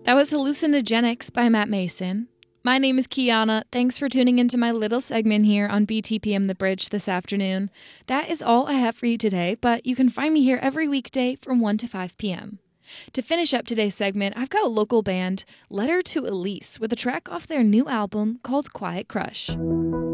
That was Hallucinogenics by Matt Mason. My name is Kiana. Thanks for tuning into my little segment here on BTPM The Bridge this afternoon. That is all I have for you today, but you can find me here every weekday from 1 to 5 p.m. To finish up today's segment, I've got a local band, Letter to Elise, with a track off their new album called Quiet Crush.